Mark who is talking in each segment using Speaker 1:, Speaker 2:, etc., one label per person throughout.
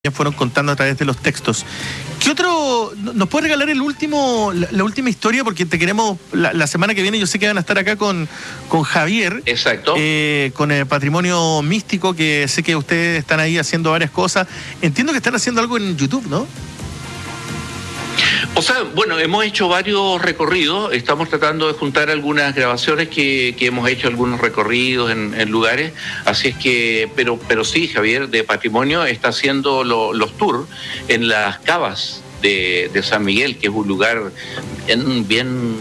Speaker 1: fueron contando a través de los textos. ¿Qué otro? ¿Nos puede regalar la última historia? Porque te queremos, la semana que viene yo sé que van a estar acá con Javier.
Speaker 2: Exacto.
Speaker 1: Con el patrimonio místico, que sé que ustedes están ahí haciendo varias cosas. Entiendo que están haciendo algo en YouTube, ¿no?
Speaker 2: O sea, bueno, hemos hecho varios recorridos, estamos tratando de juntar algunas grabaciones que hemos hecho, algunos recorridos en lugares, así es que, pero sí, Javier, de Patrimonio está haciendo los tours en las cavas de San Miguel, que es un lugar bien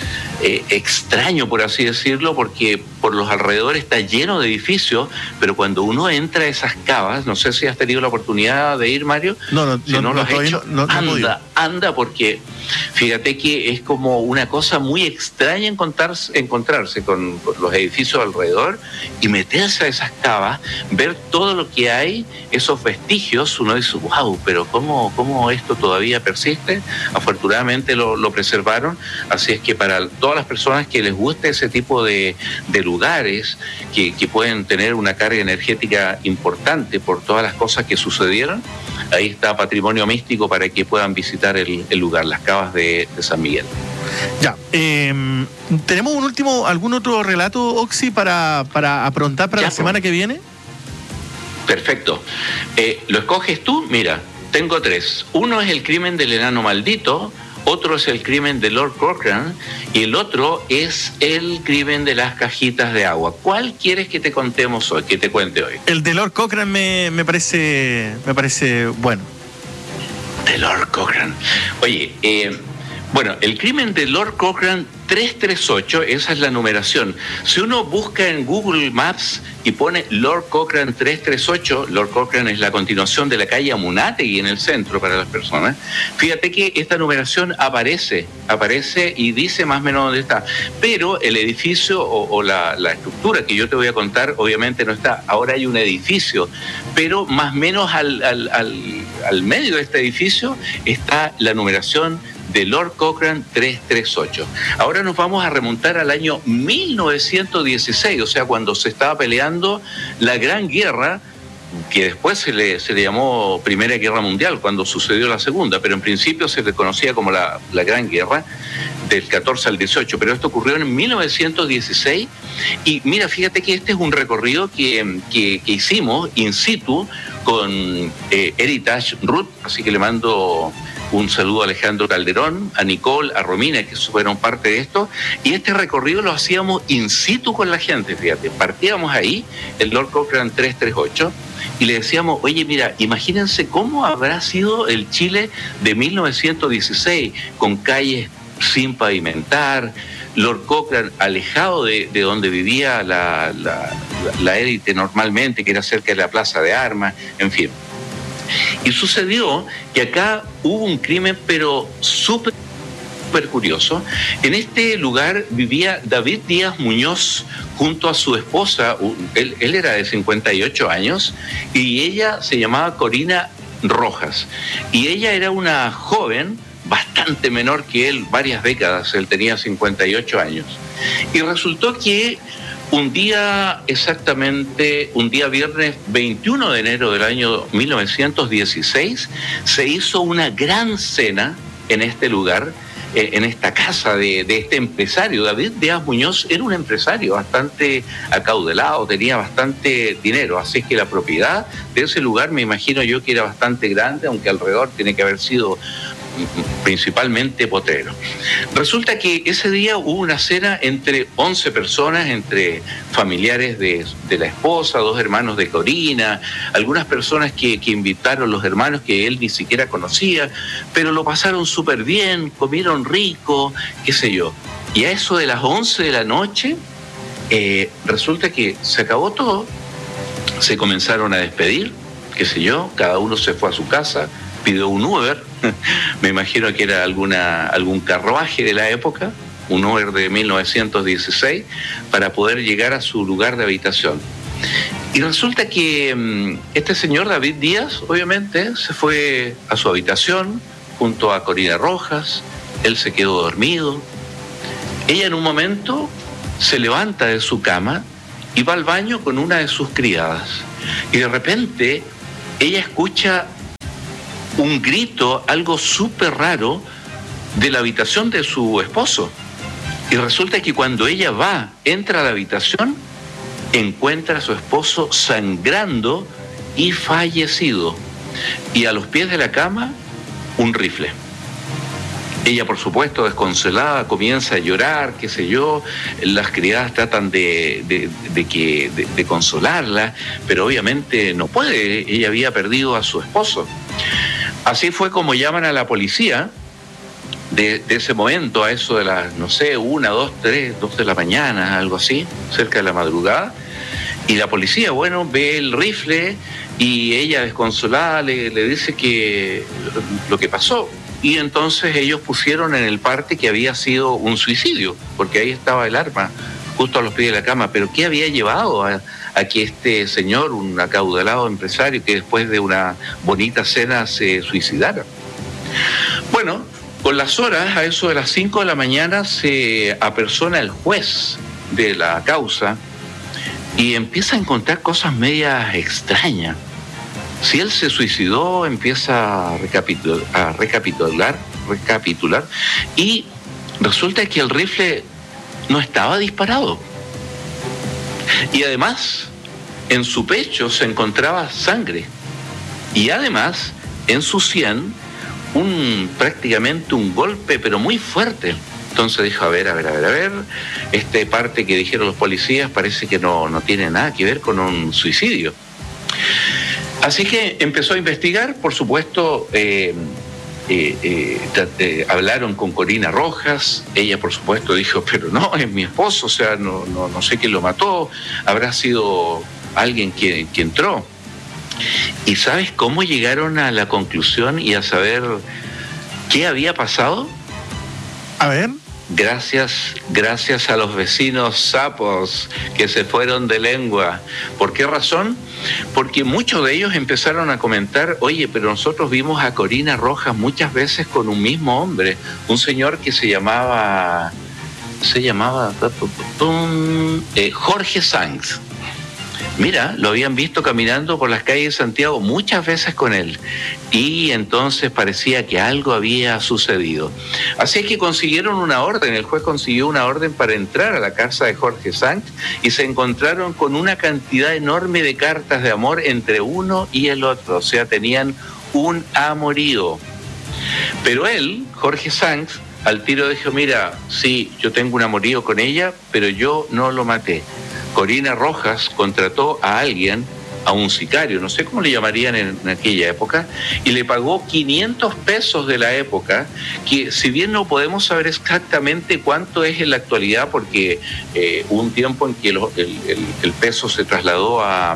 Speaker 2: extraño, por así decirlo, porque por los alrededores está lleno de edificios, pero cuando uno entra a esas cavas, no sé si has tenido la oportunidad de ir, Mario. Si no lo has hecho, anda, porque fíjate que es como una cosa muy extraña encontrarse con los edificios alrededor y meterse a esas cavas, ver todo lo que hay, esos vestigios. Uno dice, wow, pero ¿cómo esto todavía persiste? Afortunadamente lo preservaron, así es que para todas las personas que les guste ese tipo de lugares que pueden tener una carga energética importante por todas las cosas que sucedieron, ahí está Patrimonio Místico para que puedan visitar el lugar, las cavas de San Miguel.
Speaker 1: Ya, ¿tenemos algún otro relato, Oxy, para aprontar para la semana que viene?
Speaker 2: Perfecto. ¿Lo escoges tú? Mira, tengo 3. Uno es el crimen del enano maldito, otro es el crimen de Lord Cochrane y el otro es el crimen de las cajitas de agua. ¿Cuál quieres que te contemos hoy, que te cuente hoy?
Speaker 1: El de Lord Cochrane me parece bueno.
Speaker 2: De Lord Cochrane. Oye, bueno, el crimen de Lord Cochrane 338, esa es la numeración. Si uno busca en Google Maps y pone Lord Cochrane 338, Lord Cochrane es la continuación de la calle Amunátegui en el centro para las personas, fíjate que esta numeración aparece y dice más o menos dónde está. Pero el edificio o la estructura que yo te voy a contar obviamente no está. Ahora hay un edificio, pero más o menos al medio de este edificio está la numeración de Lord Cochrane 338. Ahora nos vamos a remontar al año 1916, o sea, cuando se estaba peleando la Gran Guerra, que después se le llamó Primera Guerra Mundial, cuando sucedió la Segunda, pero en principio se le conocía como la Gran Guerra, del 14 al 18, pero esto ocurrió en 1916, y mira, fíjate que este es un recorrido que hicimos in situ con Heritage Route, así que le mando un saludo a Alejandro Calderón, a Nicole, a Romina, que fueron parte de esto, y este recorrido lo hacíamos in situ con la gente, fíjate, partíamos ahí, el Lord Cochrane 338, y le decíamos, oye, mira, imagínense cómo habrá sido el Chile de 1916, con calles sin pavimentar, Lord Cochrane alejado de donde vivía la élite normalmente, que era cerca de la Plaza de Armas, en fin. Y sucedió que acá hubo un crimen, pero súper curioso. En este lugar vivía David Díaz Muñoz junto a su esposa. Él era de 58 años y ella se llamaba Corina Rojas. Y ella era una joven bastante menor que él, varias décadas. Él tenía 58 años. Y resultó que un día viernes 21 de enero del año 1916, se hizo una gran cena en este lugar, en esta casa de este empresario. David Díaz Muñoz era un empresario bastante acaudalado, tenía bastante dinero, así que la propiedad de ese lugar me imagino yo que era bastante grande, aunque alrededor tiene que haber sido principalmente potrero. Resulta que ese día hubo una cena entre 11 personas, entre familiares de la esposa, 2 hermanos de Corina, algunas personas que invitaron los hermanos que él ni siquiera conocía, pero lo pasaron súper bien, comieron rico, qué sé yo. Y a eso de las 11 de la noche, resulta que se acabó todo, se comenzaron a despedir, qué sé yo, cada uno se fue a su casa, pidió un Uber, me imagino que era algún carruaje de la época, un Uber de 1916, para poder llegar a su lugar de habitación. Y resulta que este señor David Díaz, obviamente, se fue a su habitación junto a Corina Rojas, él se quedó dormido. Ella en un momento se levanta de su cama y va al baño con una de sus criadas. Y de repente ella escucha un grito, algo súper raro, de la habitación de su esposo. Y resulta que cuando ella entra a la habitación, encuentra a su esposo sangrando y fallecido. Y a los pies de la cama, un rifle. Ella, por supuesto, desconsolada, comienza a llorar, qué sé yo. Las criadas tratan de consolarla, pero obviamente no puede. Ella había perdido a su esposo. Así fue como llaman a la policía de ese momento, a eso de las, 1, 2, 3, 2 de la mañana, algo así, cerca de la madrugada. Y la policía, ve el rifle y ella, desconsolada, le dice que lo que pasó. Y entonces ellos pusieron en el parte que había sido un suicidio, porque ahí estaba el arma, justo a los pies de la cama. Pero ¿qué había llevado a que este señor, un acaudalado empresario, que después de una bonita cena se suicidara? Bueno, con las horas, a eso de las 5 de la mañana, se apersona el juez de la causa y empieza a encontrar cosas medias extrañas. Si él se suicidó, empieza a recapitular y resulta que el rifle no estaba disparado. Y además, en su pecho se encontraba sangre. Y además, en su sien, prácticamente un golpe, pero muy fuerte. Entonces dijo, a ver, esta parte que dijeron los policías parece que no tiene nada que ver con un suicidio. Así que empezó a investigar, por supuesto, hablaron con Corina Rojas. Ella, por supuesto, dijo, pero no, es mi esposo, o sea, no sé quién lo mató, habrá sido alguien que entró. ¿Y sabes cómo llegaron a la conclusión y a saber qué había pasado?
Speaker 1: A ver.
Speaker 2: Gracias a los vecinos sapos que se fueron de lengua. ¿Por qué razón? Porque muchos de ellos empezaron a comentar, oye, pero nosotros vimos a Corina Rojas muchas veces con un mismo hombre, un señor que se llamaba Jorge Sanz. Mira, lo habían visto caminando por las calles de Santiago muchas veces con él y entonces parecía que algo había sucedido. Así es que consiguieron una orden, el juez consiguió una orden para entrar a la casa de Jorge Sanz y se encontraron con una cantidad enorme de cartas de amor entre uno y el otro, o sea, tenían un amorío. Pero él, Jorge Sanz, al tiro dijo, mira, sí, yo tengo un amorío con ella, pero yo no lo maté. Corina Rojas contrató a alguien, a un sicario, no sé cómo le llamarían en aquella época, y le pagó 500 pesos de la época, que si bien no podemos saber exactamente cuánto es en la actualidad, porque hubo un tiempo en que el peso se trasladó a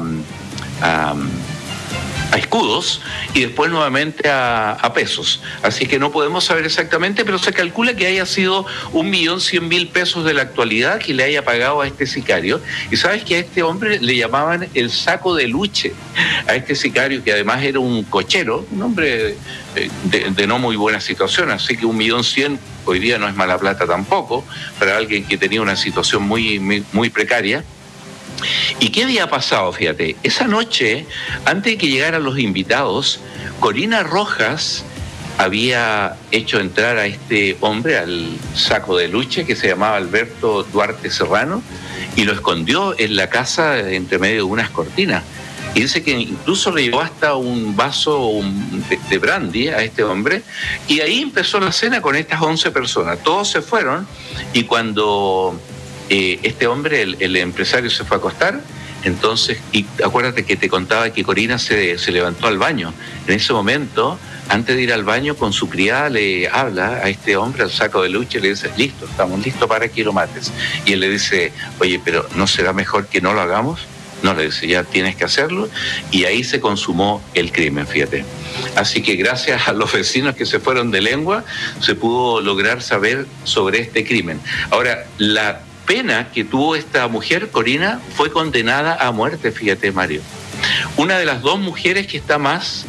Speaker 2: escudos y después nuevamente a pesos. Así que no podemos saber exactamente, pero se calcula que haya sido 1.100.000 pesos de la actualidad que le haya pagado a este sicario. Y sabes que a este hombre le llamaban el saco de luche, a este sicario que además era un cochero, un hombre de no muy buena situación, así que 1.100.000 hoy día no es mala plata tampoco, para alguien que tenía una situación muy precaria. ¿Y qué había pasado? Fíjate, esa noche, antes de que llegaran los invitados, Corina Rojas había hecho entrar a este hombre al saco de lucha que se llamaba Alberto Duarte Serrano y lo escondió en la casa entre medio de unas cortinas. Y dice que incluso le llevó hasta un vaso de brandy a este hombre y ahí empezó la cena con estas 11 personas. Todos se fueron y cuando este hombre, el empresario, se fue a acostar, entonces, y acuérdate que te contaba que Corina se levantó al baño. En ese momento, antes de ir al baño, con su criada le habla a este hombre, al saco de lucha, y le dice, listo, estamos listos para que lo mates. Y él le dice, oye, pero ¿no será mejor que no lo hagamos? No, le dice, ya tienes que hacerlo. Y ahí se consumó el crimen, fíjate. Así que gracias a los vecinos que se fueron de lengua, se pudo lograr saber sobre este crimen. Ahora, la pena que tuvo esta mujer, Corina, fue condenada a muerte, fíjate, Mario. Una de las dos mujeres que está más,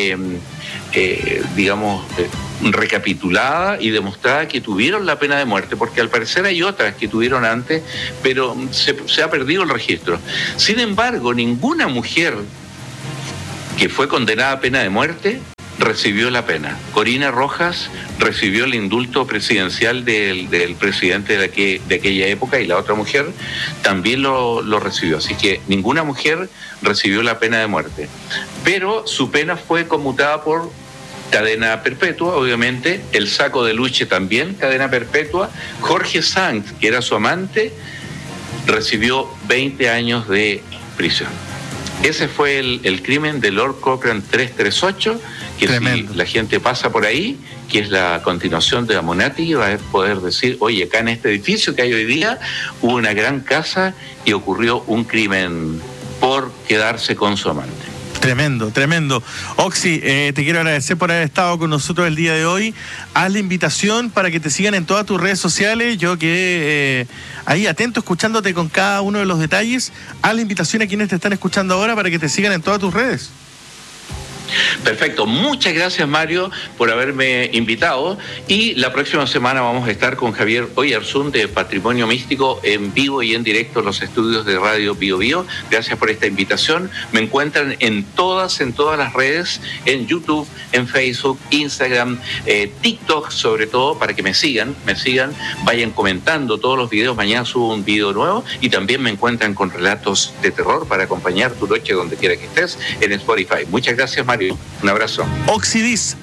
Speaker 2: recapitulada y demostrada que tuvieron la pena de muerte, porque al parecer hay otras que tuvieron antes, pero se ha perdido el registro. Sin embargo, ninguna mujer que fue condenada a pena de muerte recibió la pena. Corina Rojas recibió el indulto presidencial del presidente de aquella época, y la otra mujer también lo recibió. Así que ninguna mujer recibió la pena de muerte. Pero su pena fue conmutada por cadena perpetua, obviamente. El Saco de Luche también, cadena perpetua. Jorge Sanz, que era su amante, recibió 20 años de prisión. Ese fue el crimen de Lord Cochrane 338, que tremendo. Si la gente pasa por ahí, que es la continuación de Amonati, va a poder decir, oye, acá en este edificio que hay hoy día hubo una gran casa y ocurrió un crimen por quedarse con su amante.
Speaker 1: Tremendo, tremendo. Oxy, te quiero agradecer por haber estado con nosotros el día de hoy. Haz la invitación para que te sigan en todas tus redes sociales. Yo quedé ahí atento, escuchándote con cada uno de los detalles. Haz la invitación a quienes te están escuchando ahora para que te sigan en todas tus redes.
Speaker 2: Perfecto, muchas gracias, Mario, por haberme invitado, y la próxima semana vamos a estar con Javier Oyarzún de Patrimonio Místico en vivo y en directo en los estudios de Radio Bio Bio. Gracias por esta invitación. Me encuentran en todas las redes, en YouTube, en Facebook, Instagram, TikTok sobre todo, para que me sigan, vayan comentando todos los videos. Mañana subo un video nuevo, y también me encuentran con relatos de terror para acompañar tu noche donde quiera que estés en Spotify. Muchas gracias, Mario. Un abrazo.
Speaker 1: Oxy-Dis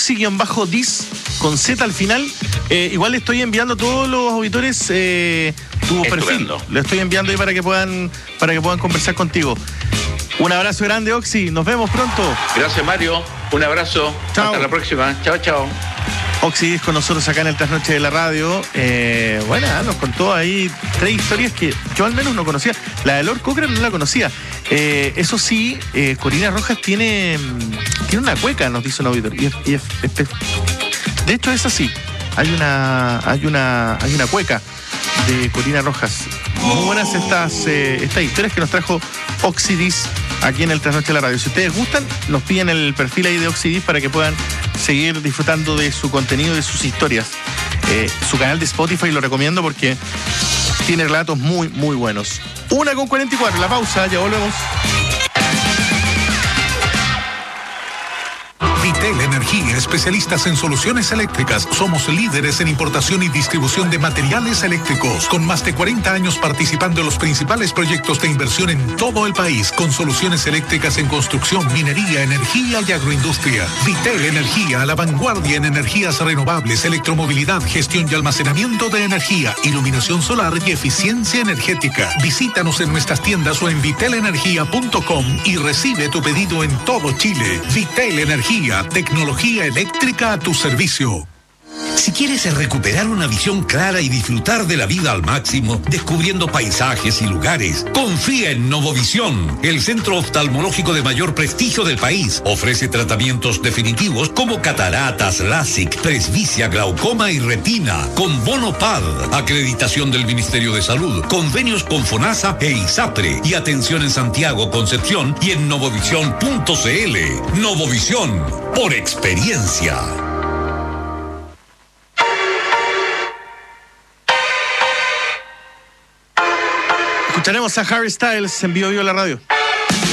Speaker 1: con Z al final. Igual le estoy enviando a todos los auditores tu perfil. Le estoy enviando ahí para que puedan conversar contigo. Un abrazo grande, Oxy. Nos vemos pronto.
Speaker 2: Gracias, Mario. Un abrazo. Chao. Hasta la próxima. Chao, chao.
Speaker 1: Oxy con nosotros acá en el Trasnoche de la Radio. Bueno, nos contó ahí 3 historias que yo al menos no conocía. La de Lord Cochrane no la conocía. Eso sí, Corina Rojas tiene una cueca, nos dice un auditor. De hecho es así. Hay una cueca de Corina Rojas. Muy buenas estas historias que nos trajo Oxy-Dis aquí en el Trasnoche de la Radio. Si ustedes gustan, nos piden el perfil ahí de Oxy-Dis para que puedan seguir disfrutando de su contenido y de sus historias. Su canal de Spotify lo recomiendo porque tiene relatos muy, muy buenos. 1:44, la pausa, ya volvemos.
Speaker 3: Vitel Energía, especialistas en soluciones eléctricas. Somos líderes en importación y distribución de materiales eléctricos, con más de 40 años participando en los principales proyectos de inversión en todo el país, con soluciones eléctricas en construcción, minería, energía y agroindustria. Vitel Energía, a la vanguardia en energías renovables, electromovilidad, gestión y almacenamiento de energía, iluminación solar y eficiencia energética. Visítanos en nuestras tiendas o en vitelenergia.com y recibe tu pedido en todo Chile. Vitel Energía, tecnología eléctrica a tu servicio.
Speaker 4: Si quieres recuperar una visión clara y disfrutar de la vida al máximo, descubriendo paisajes y lugares, confía en Novovisión, el centro oftalmológico de mayor prestigio del país. Ofrece tratamientos definitivos como cataratas, LASIK, presbicia, glaucoma y retina, con bono PAD, acreditación del Ministerio de Salud, convenios con FONASA e ISAPRE, y atención en Santiago, Concepción y en novovisión.cl. Novovisión, por experiencia.
Speaker 1: Escucharemos a Harry Styles en Bio Bio la Radio.